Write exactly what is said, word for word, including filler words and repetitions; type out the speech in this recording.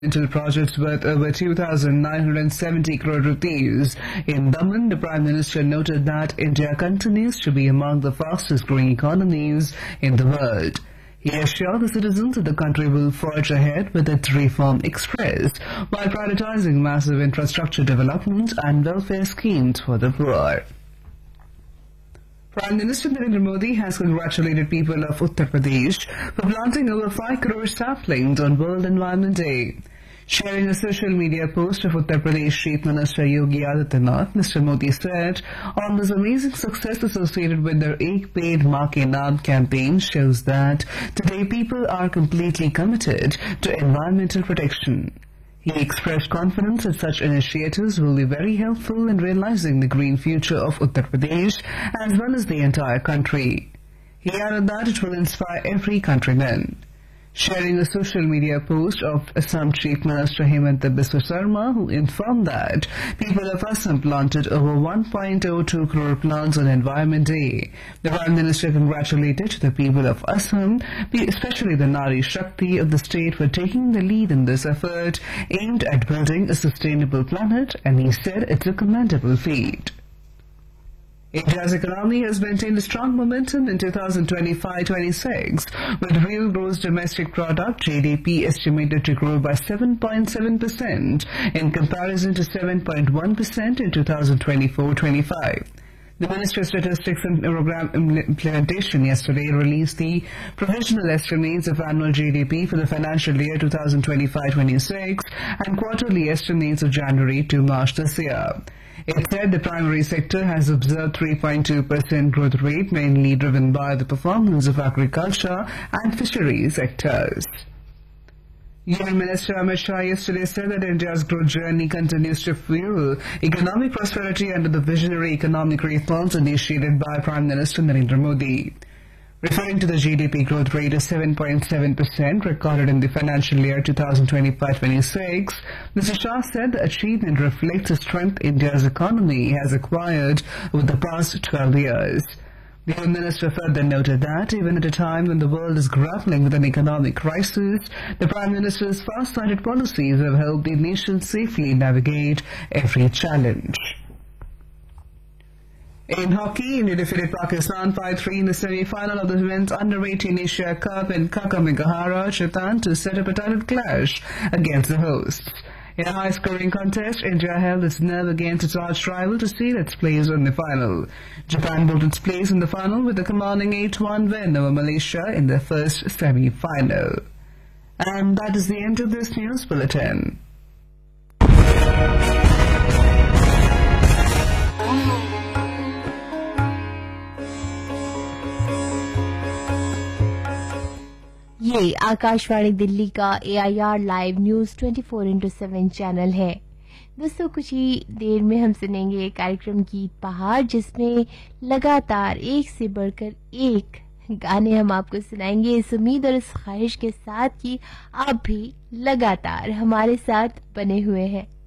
projects worth over two thousand nine hundred seventy crore rupees. In Daman, the Prime Minister noted that India continues to be among the fastest growing economies in the world. He assured the citizens that the country will forge ahead with its reform express by prioritizing massive infrastructure development and welfare schemes for the poor. Prime Minister Narendra Modi has congratulated people of Uttar Pradesh for planting over five crore saplings on World Environment Day. Sharing a social media post of Uttar Pradesh Chief Minister Yogi Adityanath, Mister Modi said, on this amazing success associated with their Ek Ped Maa Ke Naam campaign shows that today people are completely committed to environmental protection. He expressed confidence that such initiatives will be very helpful in realizing the green future of Uttar Pradesh as well as the entire country. He added that it will inspire every countryman. Sharing a social media post of Assam Chief Minister Himanta Biswa Sarma, who informed that people of Assam planted over one point zero two crore plants on Environment Day. The Prime Minister congratulated the people of Assam, especially the Nari Shakti of the state, for taking the lead in this effort aimed at building a sustainable planet, and he said it's a commendable feat. India's economy has maintained a strong momentum in two thousand twenty-five twenty-six, with real gross domestic product G D P estimated to grow by seven point seven percent in comparison to seven point one percent in two thousand twenty-four twenty-five. The Ministry of Statistics and Program Implementation yesterday released the provisional estimates of annual G D P for the financial year two thousand twenty-five twenty-six and quarterly estimates of January to March this year. It said the primary sector has observed three point two percent growth rate, mainly driven by the performance of agriculture and fisheries sectors. Union Minister Amit Shah yesterday said that India's growth journey continues to fuel economic prosperity under the visionary economic reforms initiated by Prime Minister Narendra Modi. Referring to the G D P growth rate of seven point seven percent recorded in the financial year two thousand twenty-five twenty-six, Mister Shah said the achievement reflects the strength India's economy has acquired over the past twelve years. The Home Minister further noted that even at a time when the world is grappling with an economic crisis, the Prime Minister's far-sighted policies have helped the nation safely navigate every challenge. In hockey, India defeated Pakistan five three in the semi-final of the Women's Under eighteen Asia Cup in Kakamega, Chatan, to set up a title clash against the hosts. In a high-scoring contest, India held its nerve against its arch-rival to seal its place in the final. Japan built its place in the final with a commanding eight one win over Malaysia in their first semi-final. And that is the end of this news bulletin. ये आकाशवाणी दिल्ली का ए I R live news twenty four into seven channel है। दोस्तों, कुछ ही देर में हम सुनेंगे कार्यक्रम गीत पहाड़, जिसमें लगातार एक से बढ़कर एक गाने हम आपको सुनाएंगे, इस उम्मीद और इस ख्वाहिश के साथ कि आप भी लगातार हमारे साथ बने हुए हैं।